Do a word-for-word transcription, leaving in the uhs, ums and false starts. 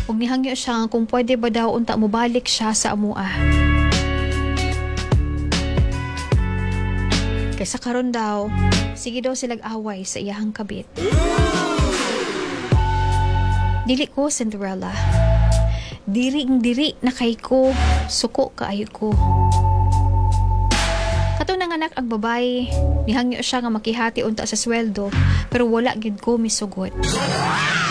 ug nihangyo siya nga kung pwede ba daw unta mo balik siya sa amua. Kaysa karon daw, sige daw silag away sa iyahang kabit. Dili ko Cinderella. Diri ng diri na kay ko, suko kaayo ko. Katong nanganak ang babae, nihangyo siya nga makihati unta sa sweldo, pero wala gid ko misugot.